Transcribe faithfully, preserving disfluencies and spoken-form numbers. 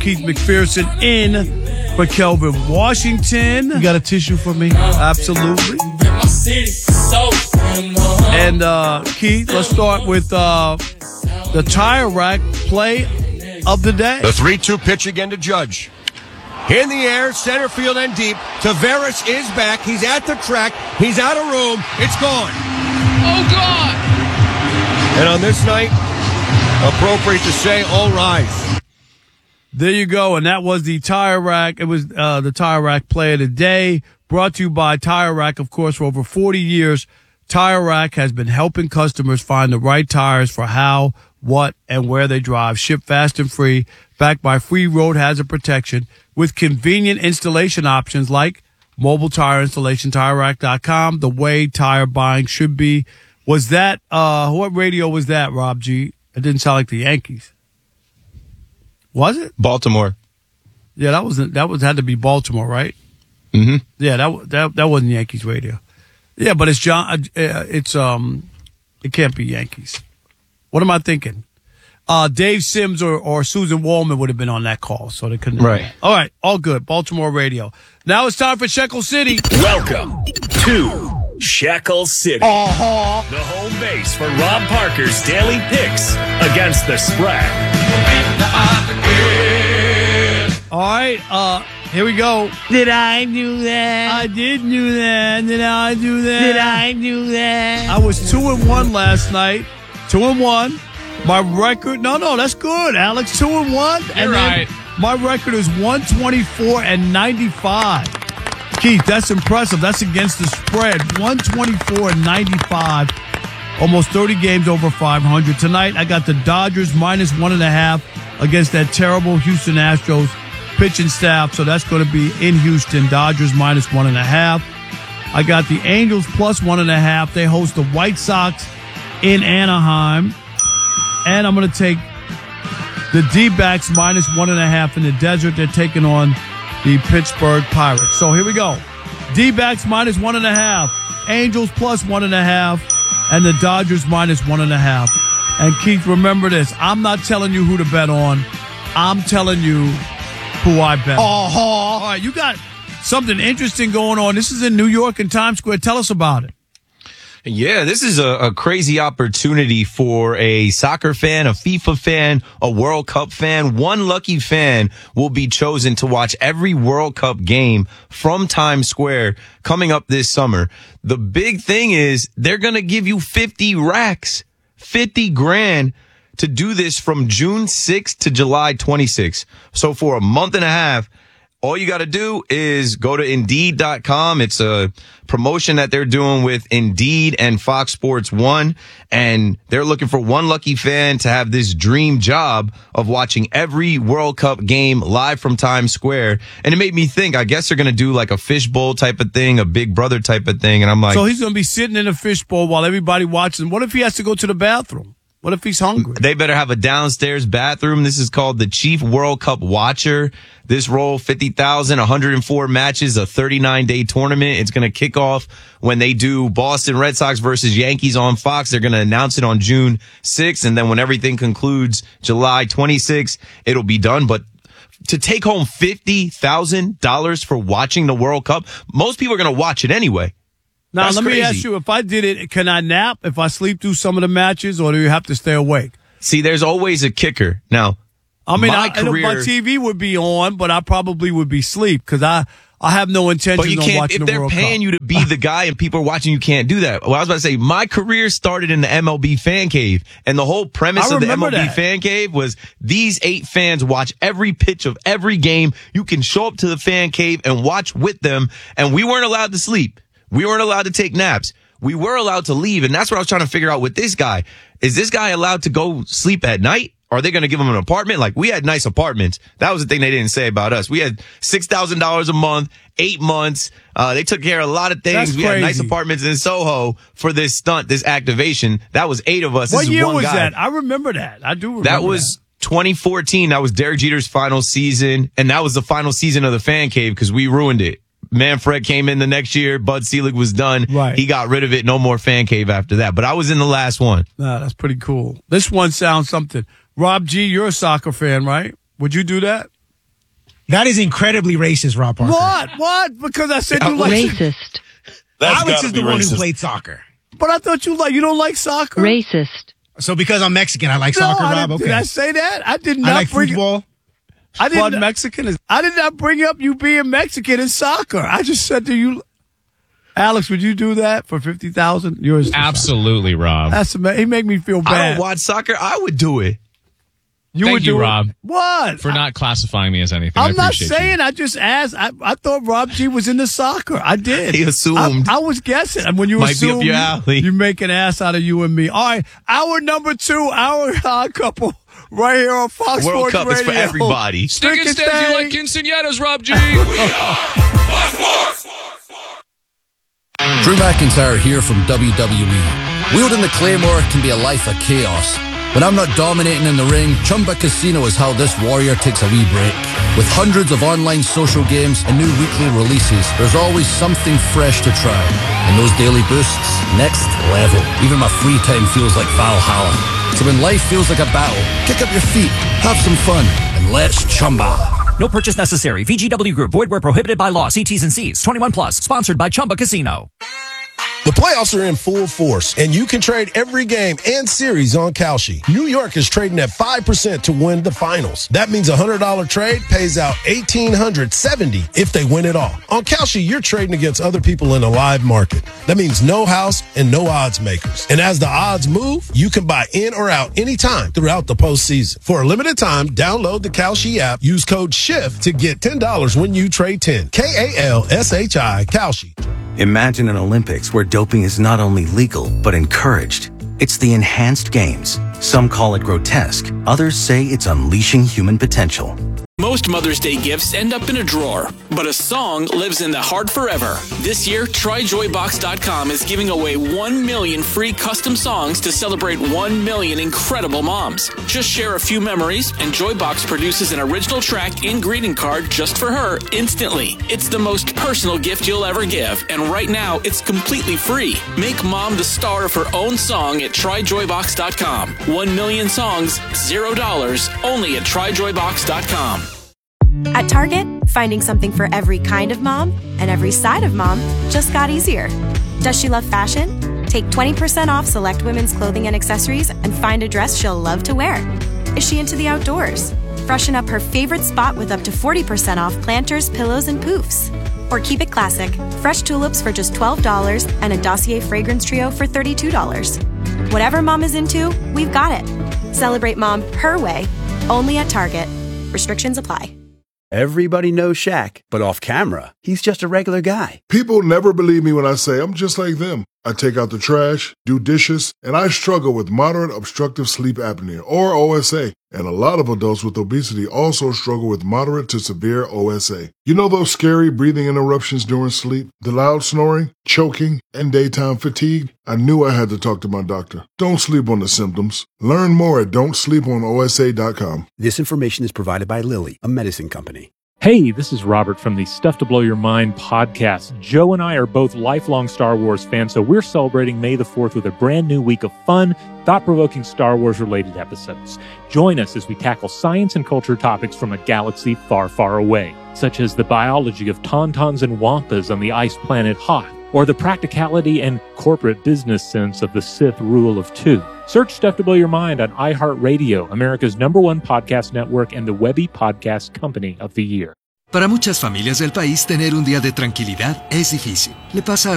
Keith McPherson in for Kelvin Washington. You got a tissue for me? Absolutely. And uh, Keith, let's start with uh, the Tire Rack play of the day. The three two pitch again to Judge. In the air, center field and deep. Taveras is back. He's at the track. He's out of room. It's gone. Oh, God. And on this night, appropriate to say, all rise. There you go. And that was the Tire Rack. It was uh, the Tire Rack play of the day, brought to you by Tire Rack. Of course, for over forty years, Tire Rack has been helping customers find the right tires for how, what, and where they drive. Shipped fast and free, backed by free road hazard protection with convenient installation options like mobile tire installation, tire rack dot com, the way tire buying should be. Was that, uh, what radio was that, Rob G? It didn't sound like the Yankees. Was it? Baltimore. Yeah, that wasn't, that was, had to be Baltimore, right? Mm-hmm. Yeah, that, that, that wasn't Yankees radio. Yeah, but it's John, uh, it's, um, it can't be Yankees. What am I thinking? Uh, Dave Sims or, or Susan Wallman would have been on that call, so they couldn't. Right. All right. All good. Baltimore radio. Now it's time for Shekel City. Welcome to Shekel City. Uh-huh. The home base for Rob Parker's daily picks against the spread. All right. Uh, here we go. Did I do that? I did do that. Did I do that? Did I do that? I was two and one last night. Two and one. My record, no, no, that's good, Alex. Two and one. You're and right. My record is one twenty-four and ninety-five. Keith, that's impressive. That's against the spread. one twenty-four and ninety-five. Almost thirty games over five hundred. Tonight, I got the Dodgers minus one and a half against that terrible Houston Astros pitching staff. So that's going to be in Houston. Dodgers minus one and a half. I got the Angels plus one and a half. They host the White Sox in Anaheim. And I'm going to take the D-backs minus one and a half in the desert. They're taking on the Pittsburgh Pirates. So here we go. D-backs minus one and a half. Angels plus one and a half. And the Dodgers minus one and a half. And Keith, remember this. I'm not telling you who to bet on. I'm telling you who I bet on. Uh-huh. All right, you got something interesting going on. This is in New York and Times Square. Tell us about it. Yeah, this is a, a crazy opportunity for a soccer fan, a FIFA fan, a World Cup fan. One lucky fan will be chosen to watch every World Cup game from Times Square coming up this summer. The big thing is they're going to give you fifty racks, fifty grand to do this from June sixth to July twenty-sixth. So for a month and a half, all you got to do is go to Indeed dot com. It's a promotion that they're doing with Indeed and Fox Sports one, and they're looking for one lucky fan to have this dream job of watching every World Cup game live from Times Square. And it made me think, I guess they're going to do like a fishbowl type of thing, a Big Brother type of thing. And I'm like, so he's going to be sitting in a fishbowl while everybody watches. What if he has to go to the bathroom? What if he's hungry? They better have a downstairs bathroom. This is called the Chief World Cup Watcher. This role, fifty thousand, one hundred four matches, a thirty-nine day tournament. It's going to kick off when they do Boston Red Sox versus Yankees on Fox. They're going to announce it on June sixth. And then when everything concludes July twenty-sixth, it'll be done. But to take home fifty thousand dollars for watching the World Cup, most people are going to watch it anyway. Now, That's let crazy. me ask you, if I did it, can I nap if I sleep through some of the matches, or do you have to stay awake? See, there's always a kicker. Now, I mean, my I, career, my T V would be on, but I probably would be asleep because I, I have no intention but you of can't, watching if the they're World paying Cup. you to be the guy and people are watching, you can't do that. Well, I was about to say, my career started in the M L B fan cave, and the whole premise I of the M remember L B that. fan cave was these eight fans watch every pitch of every game. You can show up to the fan cave and watch with them, and we weren't allowed to sleep. We weren't allowed to take naps. We were allowed to leave, and that's what I was trying to figure out with this guy. Is this guy allowed to go sleep at night? Are they going to give him an apartment? Like, we had nice apartments. That was the thing they didn't say about us. We had six thousand dollars a month, eight months. Uh, they took care of a lot of things. That's we had nice crazy. apartments in Soho for this stunt, this activation. That was eight of us. What This is year one was guy. that? I remember that. I do remember That was twenty fourteen. That was Derek Jeter's final season, and that was the final season of the fan cave because we ruined it. Manfred came in the next year. Bud Selig was done. Right. He got rid of it. No more fan cave after that. But I was in the last one. Nah, that's pretty cool. This one sounds something. Rob G, you're a soccer fan, right? Would you do that? That is incredibly racist, Rob Parker. What? What? Because I said you like Racist. That's Alex gotta is be the one racist. who played soccer. But I thought you like you don't like soccer. Racist. So because I'm Mexican, I like No, soccer, I Rob? didn't- Okay. Did I say that? I did not I like bring football. I did Blood not, Mexican is. I did not bring up you being Mexican in soccer. I just said to you, Alex, would you do that for fifty thousand? Yours. Absolutely, Rob. That's ama- he make me feel I bad. don't watch soccer. I would do it. you Thank would you, do it? Rob. What? For not classifying me as anything. I I'm not appreciate saying. I just asked. I, I thought Rob G was into soccer. I did. He assumed. I, I was guessing. And when you Might be up assume, your you, alley. you make an ass out of you and me. All right, hour number two, our odd couple, right here on Fox World Sports Cup is Radio. for everybody. Stick and Stick and stay like stay. quinceañeras, Rob G. Drew McIntyre here from W W E. Wielding the Claymore can be a life of chaos. When I'm not dominating in the ring, Chumba Casino is how this warrior takes a wee break. With hundreds of online social games and new weekly releases, there's always something fresh to try. And those daily boosts, next level. Even my free time feels like Valhalla. So when life feels like a battle, kick up your feet, have some fun, and let's Chumba. No purchase necessary. V G W Group. Void where prohibited by law. See T's and C's. twenty-one plus. Sponsored by Chumba Casino. The playoffs are in full force, and you can trade every game and series on Kalshi. New York is trading at five percent to win the finals. That means a one hundred dollars trade pays out one thousand eight hundred seventy dollars if they win it all. On Kalshi, you're trading against other people in a live market. That means no house and no odds makers. And as the odds move, you can buy in or out anytime throughout the postseason. For a limited time, download the Kalshi app, use code SHIFT to get ten dollars when you trade ten. K A L S H I, Kalshi. Imagine an Olympics where doping is not only legal, but encouraged. It's the enhanced games. Some call it grotesque. Others say it's unleashing human potential. Most Mother's Day gifts end up in a drawer, but a song lives in the heart forever. This year, Try Joy Box dot com is giving away one million free custom songs to celebrate one million incredible moms. Just share a few memories, and Joybox produces an original track and greeting card just for her instantly. It's the most personal gift you'll ever give, and right now, it's completely free. Make mom the star of her own song at Try Joy Box dot com. One million songs, zero dollars, only at Try Joy Box dot com. At Target, finding something for every kind of mom and every side of mom just got easier. Does she love fashion? Take twenty percent off select women's clothing and accessories and find a dress she'll love to wear. Is she into the outdoors? Freshen up her favorite spot with up to forty percent off planters, pillows, and poofs. Or keep it classic, fresh tulips for just twelve dollars and a Dossier fragrance trio for thirty-two dollars. Whatever mom is into, we've got it. Celebrate mom her way, only at Target. Restrictions apply. Everybody knows Shaq, but off camera, he's just a regular guy. People never believe me when I say I'm just like them. I take out the trash, do dishes, and I struggle with moderate obstructive sleep apnea, or O S A. And a lot of adults with obesity also struggle with moderate to severe O S A. You know those scary breathing interruptions during sleep, the loud snoring, choking, and daytime fatigue? I knew I had to talk to my doctor. Don't sleep on the symptoms. Learn more at don't sleep on O S A dot com. This information is provided by Lilly, a medicine company. Hey, this is Robert from the Stuff to Blow Your Mind podcast. Joe and I are both lifelong Star Wars fans, so we're celebrating May the fourth with a brand new week of fun, thought-provoking Star Wars-related episodes. Join us as we tackle science and culture topics from a galaxy far, far away, such as the biology of tauntauns and wampas on the ice planet Hoth, or the practicality and corporate business sense of the Sith rule of two. Search Stuff to Blow Your Mind on iHeartRadio, America's number one podcast network and the Webby Podcast Company of the Year. Para muchas familias del país, tener un día de tranquilidad es difícil. Le pasa a